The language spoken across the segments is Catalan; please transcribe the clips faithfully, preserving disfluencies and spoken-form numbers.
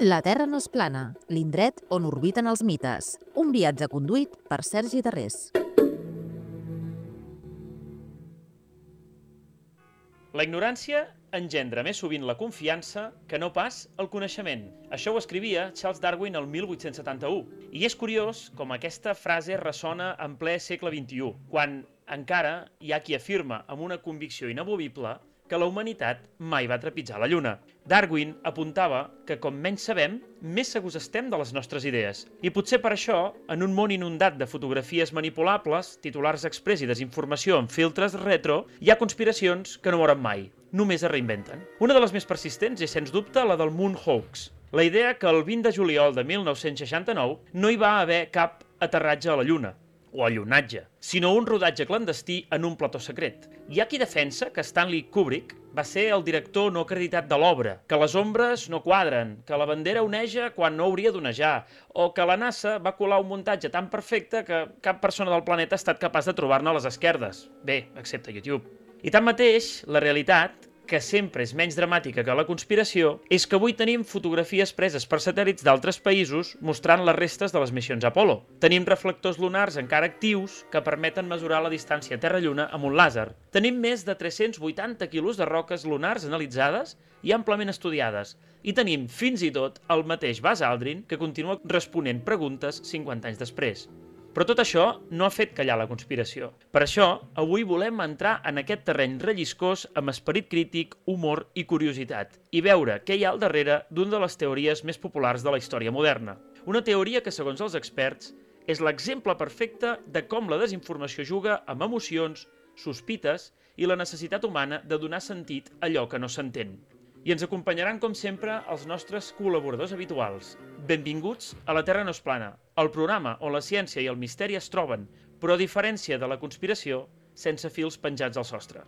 La Terra no és plana, l'indret on orbiten els mites. Un viatge conduït per Sergi Tarrés. La ignorància engendra més sovint la confiança que no pas el coneixement. Això ho escrivia Charles Darwin el mil vuit-cents setanta-u. I és curiós com aquesta frase ressona en ple segle vint-i-u, quan encara hi ha qui afirma amb una convicció inamovible que la humanitat mai va trepitjar la Lluna. Darwin apuntava que com menys sabem, més segurs estem de les nostres idees. I potser per això, en un món inundat de fotografies manipulables, titulars express i desinformació amb filtres retro, hi ha conspiracions que no moren mai, només es reinventen. Una de les més persistents és, sens dubte, la del Moon Hoax. La idea que el vint de juliol de mil nou-cents seixanta-nou no hi va haver cap aterratge a la Lluna, o allunatge, sinó un rodatge clandestí en un plató secret. Hi ha qui defensa que Stanley Kubrick va ser el director no acreditat de l'obra, que les ombres no quadren, que la bandera oneja quan no hauria d'onejar, o que la NASA va colar un muntatge tan perfecte que cap persona del planeta ha estat capaç de trobar-ne a les esquerdes. Bé, excepte YouTube. I tanmateix, la realitat, que sempre és menys dramàtica que la conspiració, és que avui tenim fotografies preses per satèl·lits d'altres països mostrant les restes de les missions Apollo. Tenim reflectors lunars encara actius que permeten mesurar la distància Terra-Lluna amb un làser. Tenim més de tres-cents vuitanta quilos de roques lunars analitzades i amplament estudiades. I tenim, fins i tot, el mateix Buzz Aldrin que continua responent preguntes cinquanta anys després. Però tot això no ha fet callar la conspiració. Per això, avui volem entrar en aquest terreny relliscós amb esperit crític, humor i curiositat i veure què hi ha al darrere d'una de les teories més populars de la història moderna. Una teoria que, segons els experts, és l'exemple perfecte de com la desinformació juga amb emocions, sospites i la necessitat humana de donar sentit a allò que no s'entén. I ens acompanyaran, com sempre, els nostres col·laboradors habituals. Benvinguts a La Terra no és plana, el programa on la ciència i el misteri es troben, però a diferència de la conspiració, sense fils penjats al sostre.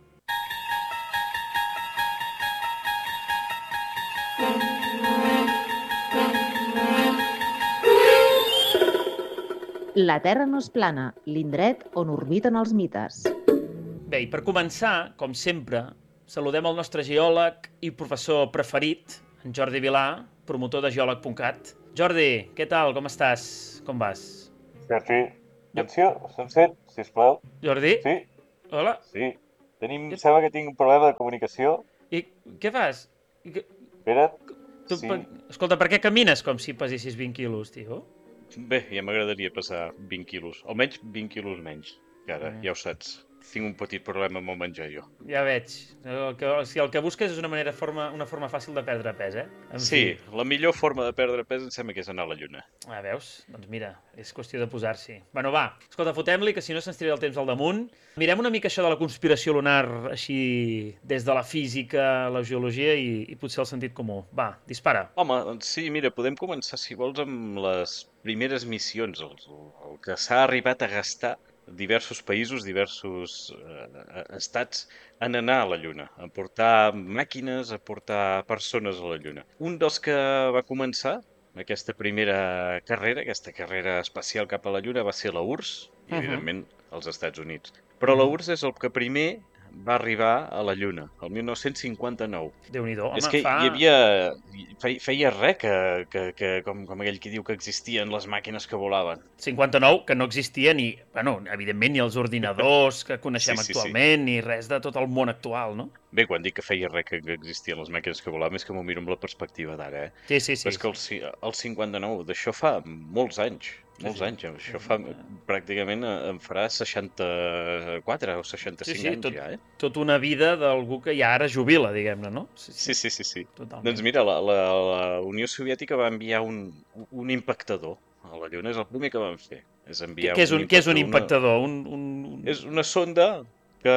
La Terra no és plana, l'indret on orbiten els mites. Bé, i per començar, com sempre, saludem el nostre geòleg i professor preferit, en Jordi Vilà, promotor de geòleg punt cat. Jordi, què tal? Com estàs? Com vas? Sergi, atenció, se'm sent, sisplau. Jordi? Sí? Hola? Sí. Tenim, sembla que tinc un problema de comunicació. I què fas? I que... Espera't. Tu, Sí. per... Escolta, per què camines com si pesessis vint quilos, tio? Bé, ja m'agradaria passar vint quilos, almenys vint quilos menys, que ara, Mm. ja ho saps, tinc un petit problema amb el menjar jo. Ja veig. El que, o sigui, el que busques és una manera forma, una forma fàcil de perdre pes, eh? En Sí, fi. la millor forma de perdre pes em sembla que és anar a la lluna. Ah, veus? Doncs mira, és qüestió de posar-s'hi. Bueno, va, escolta, fotem-li, que si no se'ns tira el temps al damunt. Mirem una mica això de la conspiració lunar així des de la física, la geologia i, i potser el sentit comú. Va, dispara. Home, doncs sí, mira, podem començar, si vols, amb les primeres missions, el, el que s'ha arribat a gastar diversos països, diversos eh, estats en anar a la Lluna, a portar màquines, a portar persones a la Lluna. Un dels que va començar aquesta primera carrera, aquesta carrera espacial cap a la Lluna, va ser la U R S i, Uh-huh. evidentment, als Estats Units. Però la U R S és el que primer va arribar a la Lluna, el mil nou-cents cinquanta-nou. Déu-n'hi-do. Home, És que fa... hi havia... Feia, feia res que, que, que com, com aquell qui diu que existien les màquines que volaven. cinquanta-nou, que no existia ni, bueno, evidentment, ni els ordinadors que coneixem Sí, sí, sí. actualment, ni res de tot el món actual, no? Bé, quan dic que feia res que que existien les màquines que volaven és que m'ho miro amb la perspectiva d'ara, eh? Sí, sí, sí. Però és que el, ci- el cinquanta-nou, d'això fa molts anys, molts sí. anys. Això fa pràcticament eh, em farà seixanta-quatre o Sí, seixanta-cinc sí, anys tot, ja, eh? tot una vida d'algú que ja ara jubila, diguem-ne, no? Sí, sí, sí, sí. Totalment. Doncs mira, la, la, la Unió Soviètica va enviar un, un impactador a la Lluna, és el primer que van fer. És Què, enviar què, és un, què és un una- impactador? Un, un, un... És una sonda que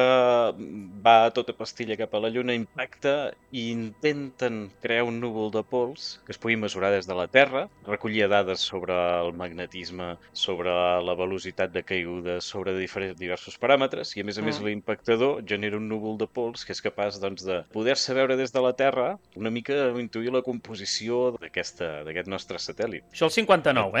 va a tota pastilla cap a la Lluna, impacta i intenten crear un núvol de pols que es pugui mesurar des de la Terra, recollia dades sobre el magnetisme, sobre la velocitat de caiguda, sobre diferents, diversos paràmetres, i a més a més Mm. l'impactador genera un núvol de pols que és capaç doncs, de poder-se veure des de la Terra, una mica intuir la composició d'aquesta- d'aquest nostre satèl·lit. Això el cinquanta-nou, eh?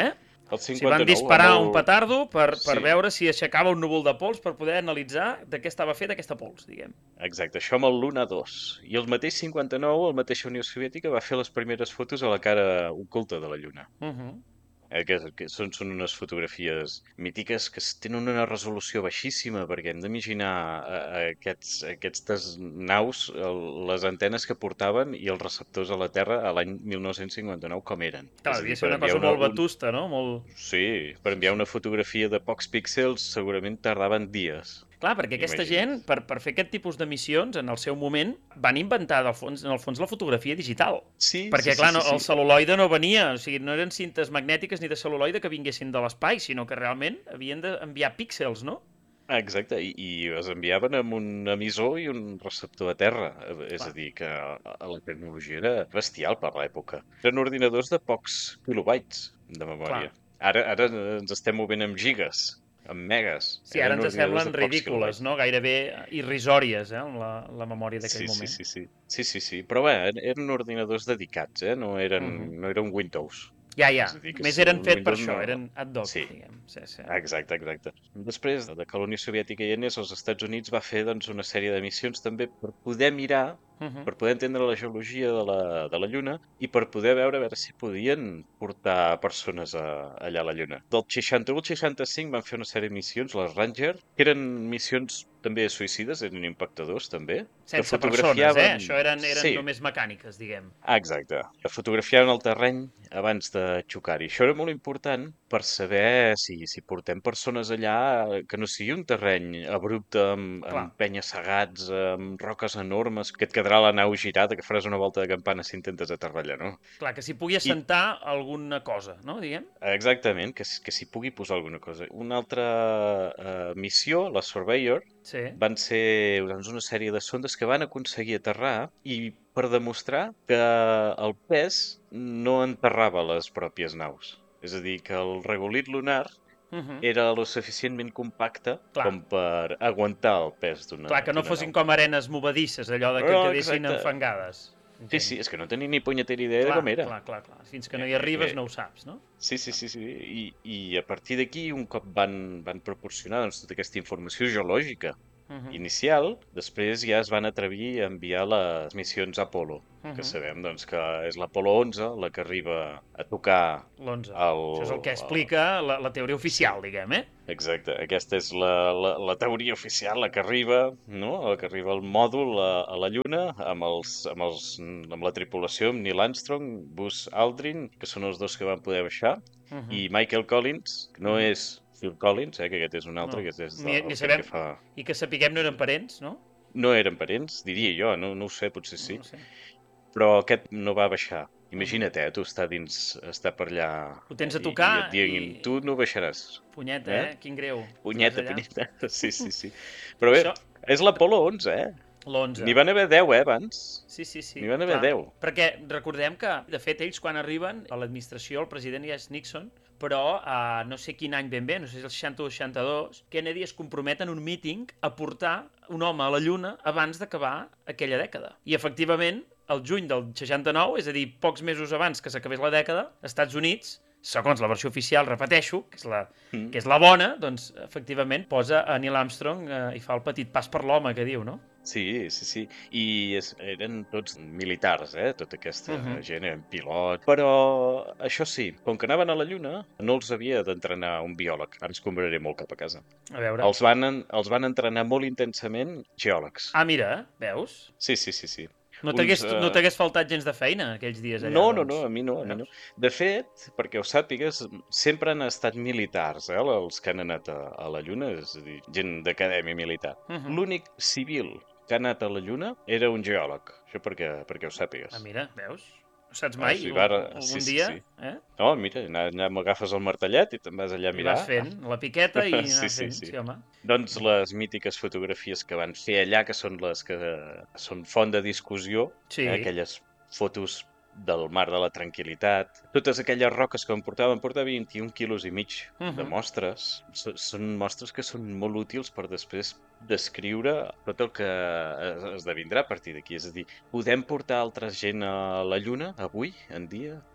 El Si van cinquanta-nou, disparar amb el... un petardo per, per Sí. veure si aixecava un núvol de pols per poder analitzar de què estava fet aquesta pols, diguem. Exacte, això amb el Luna dos. I el mateix cinquanta-nou, la mateixa Unió Soviètica va fer les primeres fotos a la cara oculta de la Lluna. Uh -huh. Eh, que, que són, són unes fotografies mítiques que s- tenen una resolució baixíssima perquè hem d'imaginar eh, aquests, aquestes naus, el, les antenes que portaven i els receptors a la Terra a l'any mil nou-cents cinquanta-nou com eren. Clar, És a devia dir, ser per una enviar cosa una, molt un, vetusta, no? Molt... sí, per enviar una fotografia de pocs píxels segurament tardaven dies. Clar, perquè aquesta gent, Imagina't. per, per fer aquest tipus de missions, en el seu moment, van inventar, del fons, en el fons, la fotografia digital. Sí, Perquè, sí, clar, sí, no, sí, el sí. cel·luloide no venia, o sigui, no eren cintes magnètiques ni de cel·luloide que vinguessin de l'espai, sinó que realment havien d'enviar píxels, no? Ah, exacte, i, i es enviaven amb un emissor i un receptor a terra. Eh, És Clar. a dir, que la tecnologia era bestial per l'època. Eren ordinadors de pocs kilobytes de memòria. Clar. Ara, ara ens estem movent amb gigas, amb megas. Sí, ara Eren ens ordinadors semblen de pocs ridícules, kilobytes. no? Gairebé irrisòries, eh? La, la memòria d'aquell Sí, sí, moment. sí, sí. Sí, sí, sí. Però bé, eren ordinadors dedicats, eh? No eren, Uh -huh. no eren Windows. Ja, ja. És a dir, que Més si eren el fet per Windows això, no... eren ad hoc, Sí, diguem. Sí, sí. exacte, exacte. Després de que la Unió Soviètica hi anés, els Estats Units va fer doncs, una sèrie de missions també per poder mirar, Uh -huh. per poder entendre la geologia de la, de la Lluna i per poder veure a veure si podien portar persones a, allà a la Lluna. Del seixanta-u al seixanta-cinc van fer una sèrie de missions, les Ranger, que eren missions també suïcides, eren impactadors també, que Sense persones, eh? fotografiaven... Això eren, eren Sí, només mecàniques, diguem. ah, exacte. Que fotografiaven el terreny abans de xocar-hi. Això era molt important per saber si, si portem persones allà eh, que no sigui un terreny abrupte, amb, Clar, amb penya-segats, amb roques enormes, que et quedarà la nau girada, que faràs una volta de campana si intentes aterrar allà, no? clar, que s'hi pugui I assentar alguna cosa, no? Diguem. exactament, que, s- que s'hi pugui posar alguna cosa. Una altra eh, missió, la Surveyor, Sí. van ser doncs, una sèrie de sondes que van aconseguir aterrar i per demostrar que el pes no enterrava les pròpies naus. És a dir, que el regolit lunar Uh -huh. era lo suficientment compacte Clar. com per aguantar el pes d'una Clar, que no d'una fossin nau. com arenes movedisses, allò de que Oh, quedessin exacte. enfangades. Sí, Entenc. sí, és que no tenia ni punyetera idea de Clar, com era. clar, clar, clar. Fins que no Eh, hi arribes eh, no ho saps, no? Sí, sí, sí, sí. I, i a partir d'aquí, un cop van, van proporcionar doncs, tota aquesta informació geològica Uh -huh. inicial, després ja es van atrevir a enviar les missions Apollo, Uh -huh. que sabem doncs, que és l'Apollo onze la que arriba a tocar L'onze. el... Això és el que explica la, la teoria oficial, diguem, eh? Exacte, aquesta és la, la, la teoria oficial, la que arriba, no? La que arriba el mòdul a, a la Lluna amb, els, amb, els, amb la tripulació, amb Neil Armstrong, Buzz Aldrin, que són els dos que van poder baixar, Uh -huh. i Michael Collins, que no Mhm. és Phil Collins, eh, que aquest és un altre, No. que és Ni, el ni que, sabem, que fa... i que sapiguem no eren parents, no? No eren parents, diria jo, no, no ho sé, potser sí, No sé. però aquest no va baixar. Imagina't, eh, tu estar dins, estar per allà Ho tens a i, i tocar et diguin, i- tu no baixaràs. Punyeta, Eh? eh? Quin greu. Punyeta, Estàs allà. punyeta. Sí, sí, sí. Però bé, Això, és l'Apolo onze, eh? l'onze. N'hi van haver deu, eh, abans. Sí, sí, sí. N'hi van haver clar. deu. Perquè recordem que, de fet, ells quan arriben a l'administració, el president ja és Nixon, però a no sé quin any ben bé, no sé si el seixanta o seixanta-dos, Kennedy es compromet en un míting a portar un home a la Lluna abans d'acabar aquella dècada. I, efectivament, el juny del seixanta-nou, és a dir, pocs mesos abans que s'acabés la dècada, Estats Units, segons la versió oficial, repeteixo, que és la, Mm. que és la bona, doncs, efectivament, posa a Neil Armstrong eh, i fa el petit pas per l'home, que diu, no? Sí, sí, sí. I es, eren tots militars, eh? Tota aquesta Mhm. gent, eren pilots. Però, això sí, com que anaven a la Lluna, no els havia d'entrenar un biòleg. Ara ens compraré molt cap a casa. A veure... Els van, en- els van entrenar molt intensament geòlegs. Ah, mira, veus? Sí, sí, sí, sí. No Uns, t'hagués eh, no t'hagués faltat gens de feina aquells dies allà, No, no, doncs. no, a mi no, a mi no. Veus? De fet, perquè ho sàpigues, sempre han estat militars, eh, els que han anat a, a la Lluna, és a dir, gent d'acadèmia militar. Mhm. L'únic civil que ha anat a la Lluna era un geòleg, això perquè, perquè ho sàpigues. Ah, mira, veus? No saps Ah, mai, sí, al- va, algun sí, sí, dia, sí. eh? No, mira, allà, allà m'agafes el martellet i te'n vas allà a I mirar. vas fent la piqueta i anar Sí, sí, fent, sí. sí, home. Doncs les mítiques fotografies que van fer allà, que són les que són font de discussió, Sí. eh, aquelles fotos del mar de la tranquil·litat, totes aquelles roques que em portaven, portava vint-i-un quilos i mig de Mhm. mostres. So- Són mostres que són molt útils per després descriure tot el que es- esdevindrà a partir d'aquí. És a dir, podem portar altra gent a la Lluna avui en dia?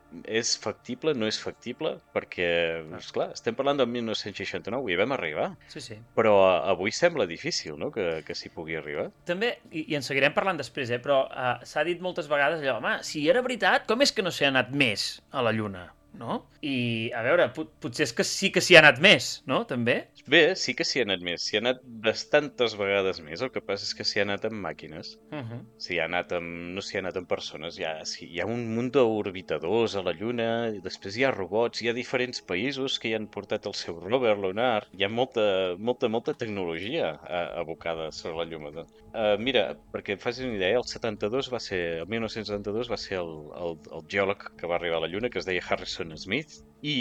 és factible, no és factible, perquè, esclar, estem parlant del mil nou-cents seixanta-nou, hi vam arribar, Sí, sí. però uh, avui sembla difícil, no?, que, que s'hi pugui arribar. També, i, i en seguirem parlant després, eh, però uh, s'ha dit moltes vegades allò, home, si era veritat, com és que no s'hi ha anat més a la Lluna? No? I, a veure, pot, potser és que sí que s'hi ha anat més, no? També? Bé, sí que s'hi ha anat més, s'hi ha anat bastantes vegades més, el que passa és que s'hi ha anat amb màquines. Uh -huh. S'hi ha anat amb, no s'hi ha anat amb persones, hi ha, sí, hi ha un munt d'orbitadors a la Lluna, i després hi ha robots, hi ha diferents països que hi han portat el seu rover lunar, hi ha molta, molta, molta tecnologia uh, abocada sobre la Lluna. Uh, mira, perquè et facis una idea, el setanta-dos va ser, el mil nou-cents setanta-dos va ser el, el, el geòleg que va arribar a la Lluna, que es deia Harrison Smith,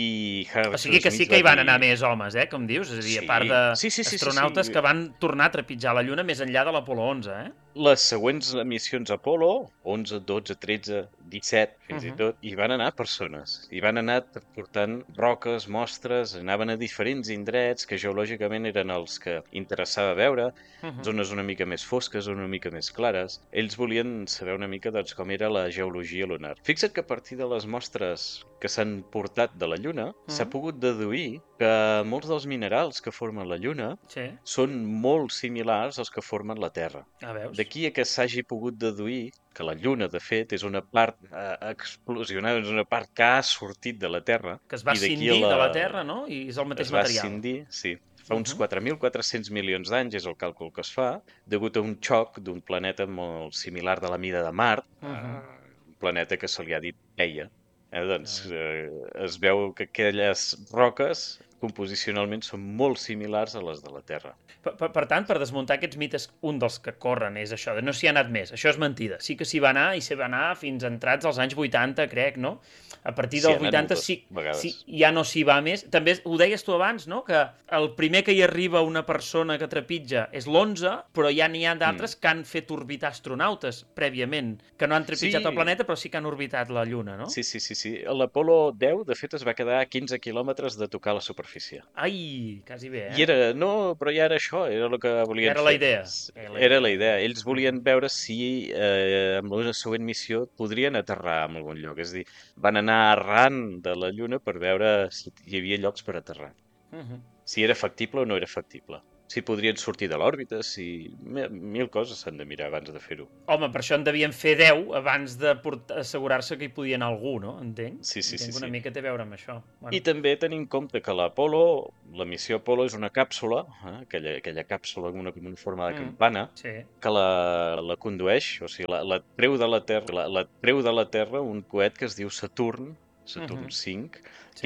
i Harrison O sigui que sí Smith que hi va van dir- anar més homes, eh, com dius? És a dir, Sí. a part Sí, sí, sí, sí, d'astronautes sí. que van tornar a trepitjar la Lluna més enllà de l'Apolo onze, eh? Les següents missions Apollo, onze, dotze, tretze, disset, fins Mhm. i tot, hi van anar persones. Hi van anar portant roques, mostres, anaven a diferents indrets que geològicament eren els que interessava veure, Mhm. zones una mica més fosques, una mica més clares. Ells volien saber una mica doncs, com era la geologia lunar. Fixa't que a partir de les mostres que s'han portat de la Lluna, s'ha Mhm. pogut deduir que molts dels minerals que formen la Lluna Sí, són molt similars als que formen la Terra. ah, veus? D'aquí a que s'hagi pogut deduir que la Lluna, de fet, és una part eh, explosionada, és una part que ha sortit de la Terra. Que es va i d'aquí cindir a de la Terra, no? I és el mateix Es va material. cindir, sí. Fa uns Mhm. quatre mil quatre-cents milions d'anys és el càlcul que es fa, degut a un xoc d'un planeta molt similar de la mida de Mart, Mhm. eh, un planeta que se li ha dit Teia. Eh, doncs eh, es veu que aquelles roques composicionalment són molt similars a les de la Terra. Per, per, per tant, per desmuntar aquests mites, un dels que corren és això, de no s'hi ha anat més. Això és mentida. Sí que s'hi va anar i s'hi va anar fins entrats als anys vuitanta, crec, no? A partir S'hi dels ha anat vuitanta moltes sí, vegades. sí, ja no s'hi va més. També ho deies tu abans, no? Que el primer que hi arriba una persona que trepitja és l'onze, però ja n'hi ha d'altres mm. que han fet orbitar astronautes prèviament, que no han trepitjat Sí. el planeta, però sí que han orbitat la Lluna, no? Sí, sí, sí, sí. L'Apolo deu, de fet, es va quedar a quinze quilòmetres de tocar la superfície. Ai, quasi bé, eh? I era, no, però ja era això, era el que volien Era fer. la idea. Era Era la, la idea. idea. Ells volien veure si eh, amb la següent missió podrien aterrar en algun lloc. És a dir, van anar arran de la Lluna per veure si hi havia llocs per aterrar. Uh -huh. Si era factible o no era factible. Si podrien sortir de l'òrbita, si... Mil coses s'han de mirar abans de fer-ho. Home, per això en devien fer deu abans de assegurar-se que hi podia anar algú, no? Entenc? Sí, sí, Entenc sí, una sí. mica té a veure amb això. Bueno. I també tenir en compte que l'Apolo, la missió Apolo és una càpsula, eh, aquella, aquella càpsula amb una, amb una forma de Mm. campana, Sí. que la, la condueix, o sigui, la, la treu de la Terra, la, la treu de la Terra un coet que es diu Saturn, Saturn Mhm. cinc,